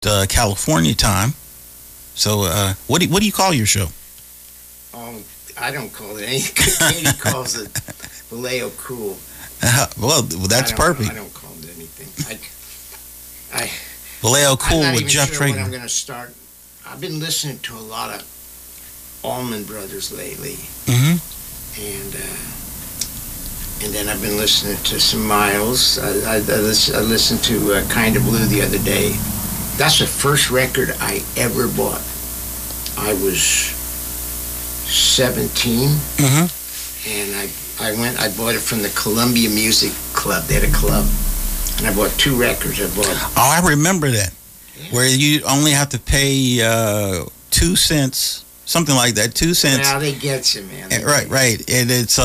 California time. So what do you call your show? I don't call it anything. Katie calls it Vallejo Cool. Well, that's perfect. I don't call it anything. Vallejo Cool with Jeff Traeger. I'm not even sure when I'm going to start. I've been listening to a lot of Allman Brothers lately. Mm-hmm. And then I've been listening to some Miles. I listened to Kind of Blue the other day. That's the first record I ever bought. I was 17, and I bought it from the Columbia Music Club. They had a club, and I bought 2 records. I remember that, where you only have to pay 2 cents, something like that, 2 cents. Now they get you, man. Right, and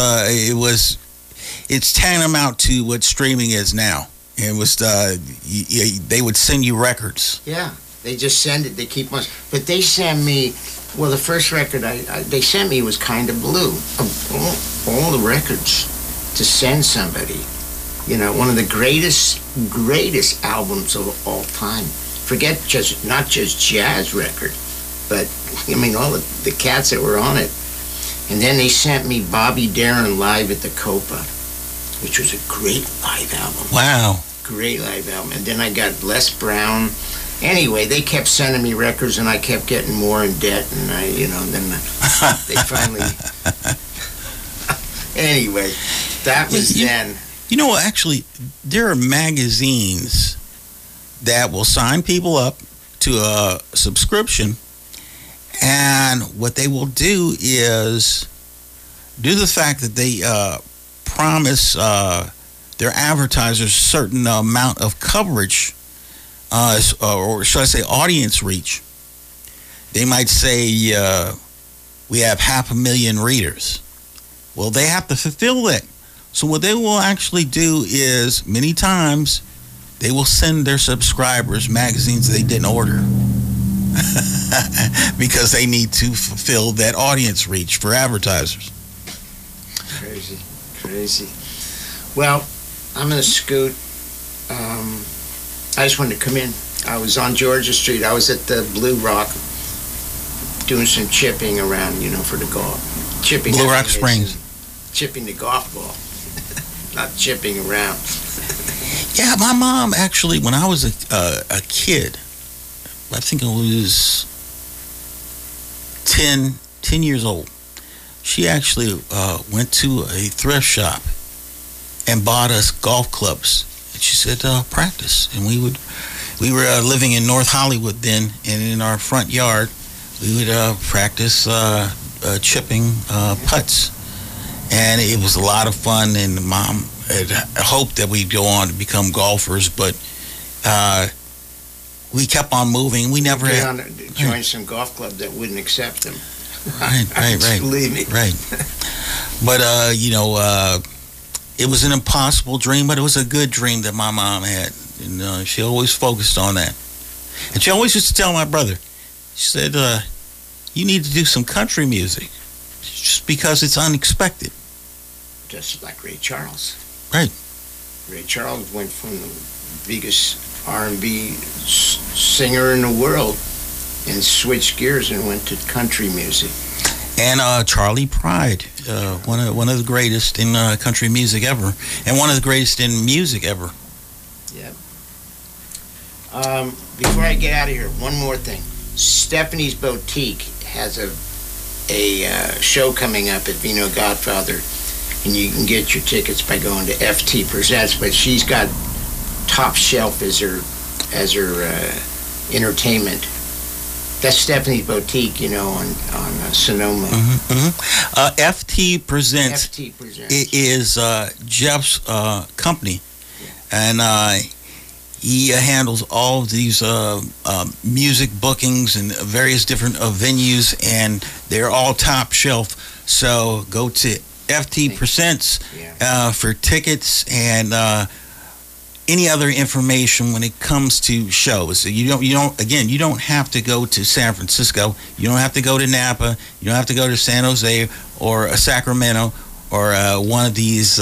it's tantamount to what streaming is now. It was they would send you records. Yeah, they just send it. They keep on, but they send me. Well, the first record they sent me was Kind of Blue. All the records to send somebody. You know, one of the greatest albums of all time. Forget not just jazz record, but I mean all the cats that were on it. And then they sent me Bobby Darin live at the Copa, which was a great live album. Wow. Great live album. And then I got Les Brown. Anyway, they kept sending me records, and I kept getting more in debt, and then they finally... Anyway, that was then. You know, actually, there are magazines that will sign people up to a subscription, and what they will do is, due to the fact that they promise their advertisers a certain amount of coverage, or should I say audience reach, they might say we have 500,000 readers. Well, they have to fulfill that. So what they will actually do is, many times, they will send their subscribers magazines they didn't order because they need to fulfill that audience reach for advertisers. Crazy. Well, I'm going to scoot. I just wanted to come in. I was on Georgia Street. I was at the Blue Rock doing some chipping around, for the golf. Chipping. Blue Rock Springs. Chipping the golf ball. Not chipping around. Yeah, my mom actually, when I was a kid, I think I was 10 years old, she actually went to a thrift shop and bought us golf clubs. And she said, practice. And we were living in North Hollywood then, and in our front yard, we would practice chipping putts. And it was a lot of fun, and Mom had hoped that we'd go on to become golfers, but we kept on moving. We never joined some golf club that wouldn't accept them. Right. Believe me. Right. But, it was an impossible dream, but it was a good dream that my mom had. And she always focused on that. And she always used to tell my brother, she said, you need to do some country music just because it's unexpected. Just like Ray Charles. Right. Ray Charles went from the biggest R&B singer in the world and switched gears and went to country music. And Charlie Pride, one of the greatest in country music ever, and one of the greatest in music ever. Yeah. Before I get out of here, one more thing. Stephanie's Boutique has a show coming up at Vino Godfather, and you can get your tickets by going to FT Presents. But she's got Top Shelf as her entertainment. That's Stephanie's Boutique, on Sonoma. FT Presents. FT Presents. It is Jeff's company, and he handles all of these music bookings and various different venues, and they're all top shelf. So go to FT Presents for tickets and any other information when it comes to shows. So you don't have to go to San Francisco. You don't have to go to Napa. You don't have to go to San Jose or Sacramento or one of these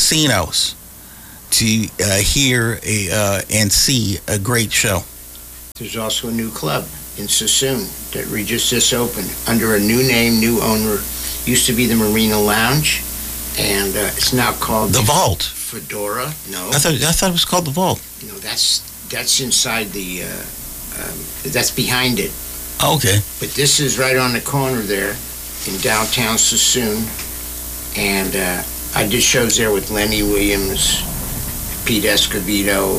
casinos to hear and see a great show. There's also a new club in Sassoon that we just opened under a new name, new owner. Used to be the Marina Lounge, and it's now called The Vault. Fedora. No, I thought it was called The Vault. no, that's inside the. That's behind it. Okay. But this is right on the corner there in downtown Sassoon, and I did shows there with Lenny Williams, Pete Escovedo,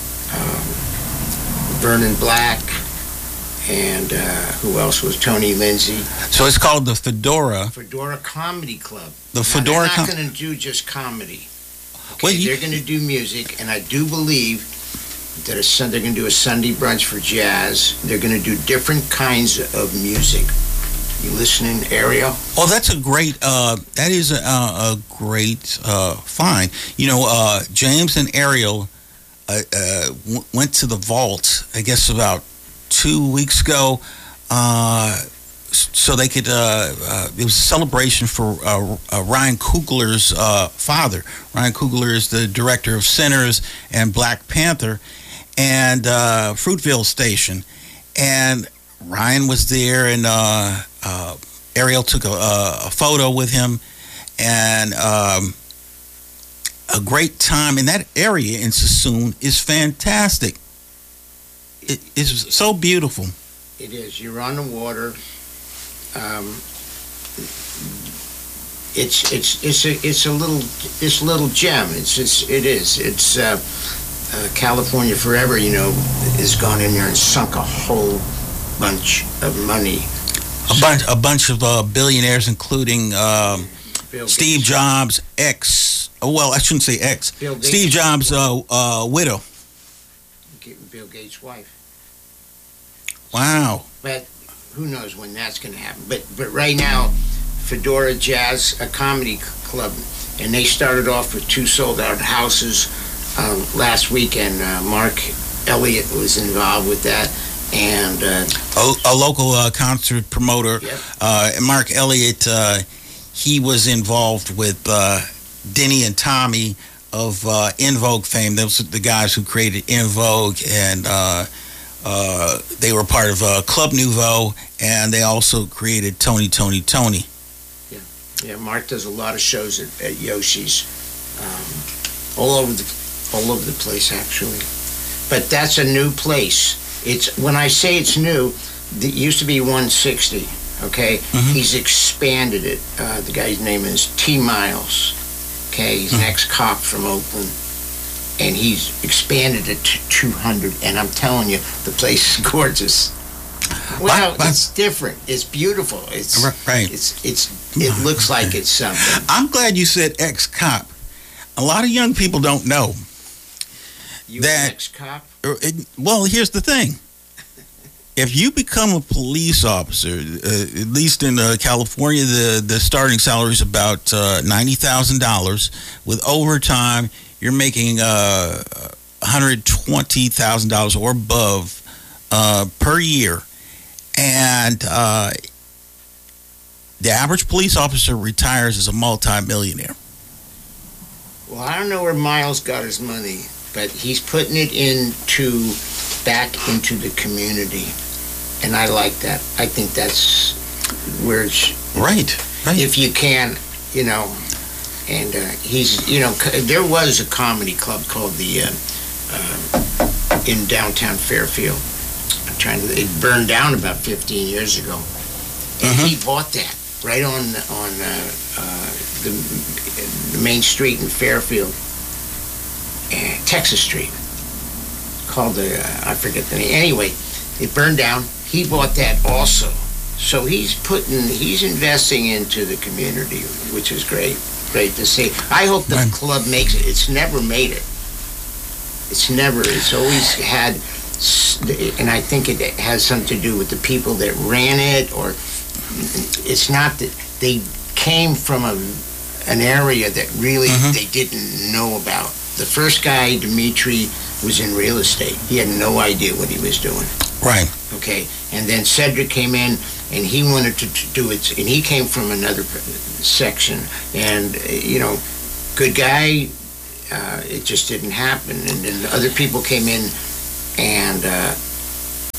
Vernon Black, and who else was Tony Lindsay. So it's called the Fedora. Fedora Comedy Club. The Now, Fedora. they're not going to do just comedy. Okay, Well, they're going to do music, and I do believe that they're going to do a Sunday brunch for jazz. They're going to do different kinds of music. You listening, Ariel? Oh, that's a great. That is a great find. You know, James and Ariel went to the Vault, I guess, about 2 weeks ago, so they could. It was a celebration for Ryan Coogler's father. Ryan Coogler is the director of Sinners and Black Panther, and Fruitville Station, and Ryan was there, and Ariel took a photo with him, and a great time. And that area in Sassoon is fantastic. It is so beautiful. It is. You're on the water. It's a little gem. It's California Forever. You know, has gone in there and sunk a whole bunch of money. A bunch of billionaires, including Bill Steve Gates. Jobs' ex. Well, I shouldn't say ex. Bill Gates. Steve Jobs' widow. Bill Gates' wife. Wow. But who knows when that's going to happen. But right now, Fedora Jazz, a comedy club, and they started off with 2 sold-out houses last weekend. Mark Elliott was involved with that, and A local concert promoter. Yep. Mark Elliott, he was involved with Denny and Tommy of En Vogue fame. Those are the guys who created En Vogue, and they were part of Club Nouveau, and they also created Tony. yeah, Mark does a lot of shows at Yoshi's, all over the place actually. But that's a new place. It's when I say it's new, it used to be 160. Okay, He's expanded it. The guy's name is T. Miles. Okay, he's an ex-cop from Oakland, and he's expanded it to 200. And I'm telling you, the place is gorgeous. Well, it's different. It's beautiful. It's right. It looks like it's something. I'm glad you said ex-cop. A lot of young people don't know. You That- an ex-cop? Well, here's the thing. If you become a police officer, at least in California, the starting salary is about $90,000. With overtime, you're making $120,000 or above per year. And the average police officer retires as a multimillionaire. Well, I don't know where Miles got his money, but he's putting it back into the community, and I like that. I think that's where it's Right. if you can, you know. And he's, you know, there was a comedy club called the in downtown Fairfield. It burned down about 15 years ago, and he bought that right on the main street in Fairfield, Texas Street, called I forget the name. Anyway, it burned down. He bought that also, so he's investing into the community, which is great to see. I hope the club makes it. It's never made it. It's always had, and I think it has something to do with the people that ran it, or it's not that they came from an area that really they didn't know about. The first guy, Dimitri, was in real estate. He had no idea what he was doing. Right. Okay, and then Cedric came in, and he wanted to do it, and he came from another section, and you know, good guy. It just didn't happen, and then other people came in, and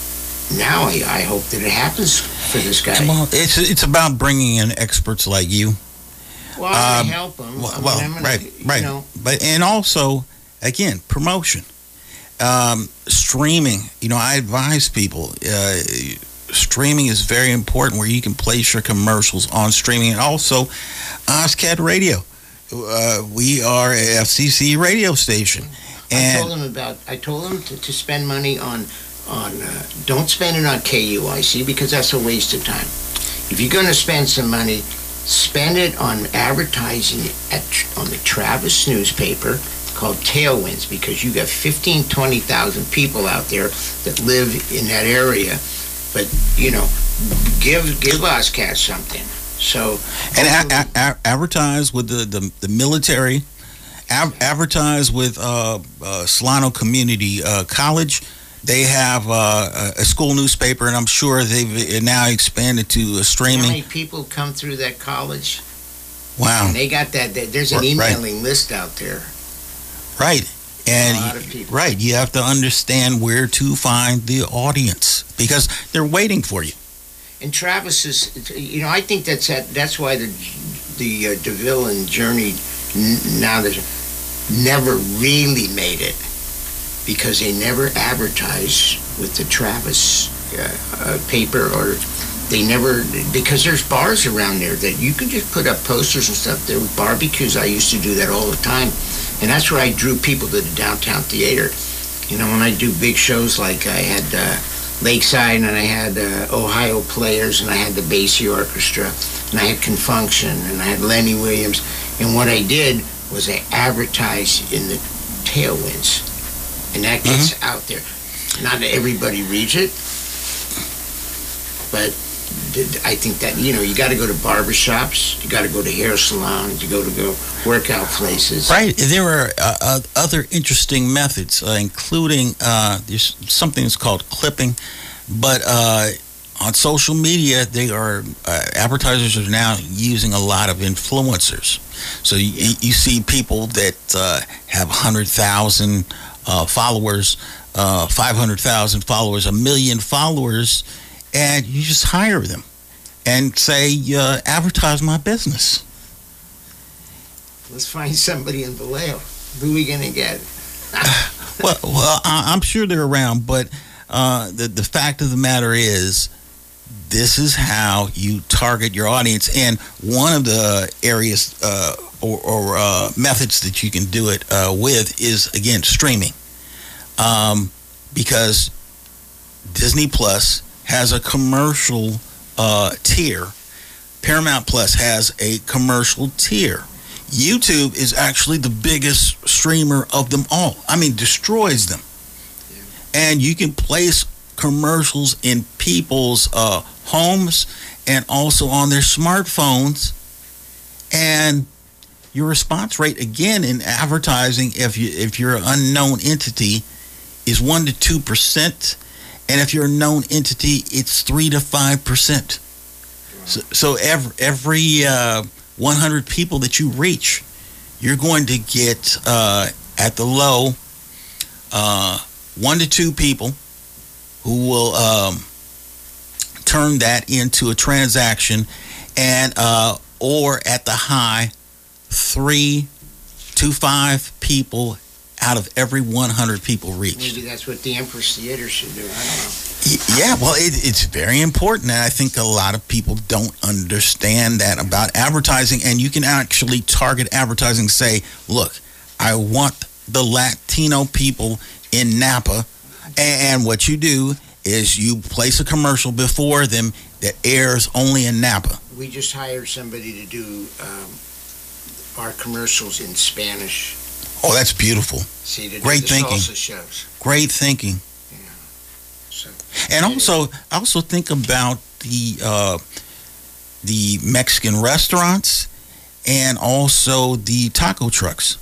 now I hope that it happens for this guy. Come on, it's about bringing in experts like you. Well, I'm gonna help him. Right. But and also, again, promotion, streaming. I advise people. Streaming is very important, where you can place your commercials on streaming, and also OzCat Radio. We are a FCC radio station. And I told him to spend money on don't spend it on KUIC, because that's a waste of time. If you're going to spend some money, spend it on advertising on the Travis newspaper called Tailwinds, because you got 20,000 people out there that live in that area. But give OzCat something. So and advertise with the military. Advertise with Solano Community College. They have a school newspaper, and I'm sure they've now expanded to streaming. How many people come through that college? Wow. And they got that. There's an emailing list out there. Right. And a lot of people. Right, you have to understand where to find the audience, because they're waiting for you. And Travis is, I think that's why the DeVille and Journey now never really made it, because they never advertise with the Travis paper, or they never, because there's bars around there that you can just put up posters and stuff. There were barbecues. I used to do that all the time. And that's where I drew people to the downtown theater. When I do big shows, like I had Lakeside, and I had Ohio Players, and I had the Basie Orchestra, and I had Confunction, and I had Lenny Williams. And what I did was I advertised in the Tailwinds. And that gets out there. Not everybody reads it, but I think that, you got to go to barbershops, you got to go to hair salons, you go workout places. Right. There are other interesting methods, including there's something that's called clipping, but on social media, they are advertisers are now using a lot of influencers. So you see people that have 100,000 followers, 500,000 followers, 1 million followers. And you just hire them and say, advertise my business. Let's find somebody in Vallejo. Who are we going to get? well, I'm sure they're around, but the fact of the matter is, this is how you target your audience. And one of the areas or methods that you can do it with is, again, streaming. Because Disney Plus has a commercial tier. Paramount Plus has a commercial tier. YouTube is actually the biggest streamer of them all. I mean, destroys them. Yeah. And you can place commercials in people's homes and also on their smartphones. And your response rate, again, in advertising, if you're an unknown entity, is 1% to 2%. And if you're a known entity, it's 3% to 5%. So every 100 people that you reach, you're going to get at the low 1 to 2 people who will turn that into a transaction, and or at the high 3 to 5 people out of every 100 people reached. Maybe that's what the Empress Theater should do. I don't know. Yeah, well, it's very important, and I think a lot of people don't understand that about advertising. And you can actually target advertising. Say, look, I want the Latino people in Napa, and what you do is you place a commercial before them that airs only in Napa. We just hired somebody to do our commercials in Spanish. Oh, that's beautiful. See, to great do the thinking. salsa shows. Great thinking. Yeah. So, and also think about the Mexican restaurants and also the taco trucks.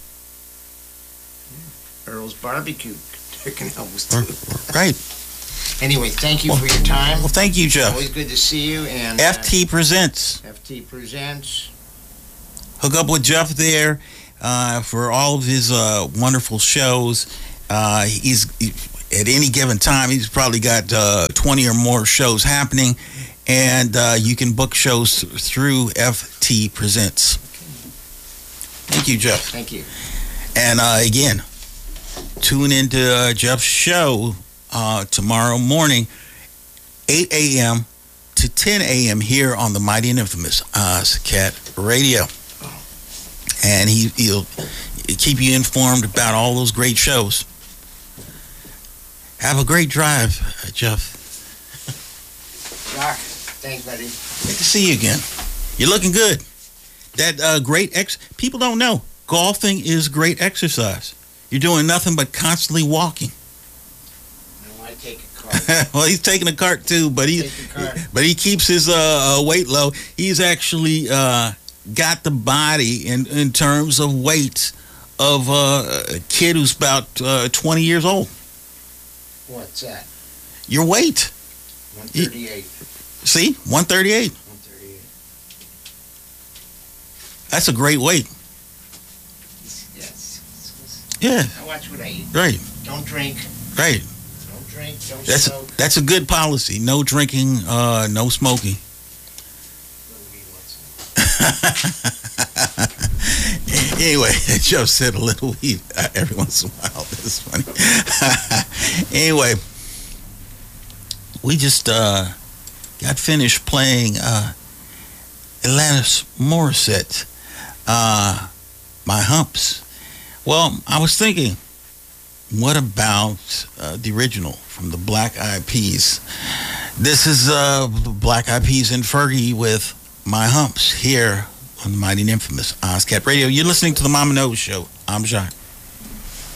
Earl's Barbecue can help us too. Right. Anyway, thank you for your time. Well, thank you, Jeff. Always good to see you. And FT Presents. FT Presents. Hook up with Jeff there. For all of his wonderful shows. at any given time. He's probably got 20 or more shows happening, and you can book shows through FT Presents. Thank you, Jeff. Thank you. And again, tune into Jeff's show tomorrow morning, 8 a.m. to 10 a.m. here on the mighty and infamous OzCat Radio. And he'll keep you informed about all those great shows. Have a great drive, Jeff. Doc, thanks, buddy. Good to see you again. You're looking good. That people don't know, golfing is great exercise. You're doing nothing but constantly walking. No, I take a cart. Well, he's taking a cart too, but he keeps his weight low. He's actually got the body in terms of weight of a kid who's about 20 years old. What's that? Your weight. 138. See? 138. 138. That's a great weight. Yes. Yeah. I watch what I eat. Right. Don't drink. Right. Don't drink. Don't smoke. That's a good policy. No drinking, no smoking. Anyway, Joe said a little weed every once in a while. That's funny. Anyway, we just got finished playing Alanis Morissette, My Humps. Well, I was thinking, what about the original from the Black Eyed Peas? This is Black Eyed Peas and Fergie with My Humps here on the mighty and infamous OzCat Radio. You're listening to the Mama Knows Show. I'm Jacques.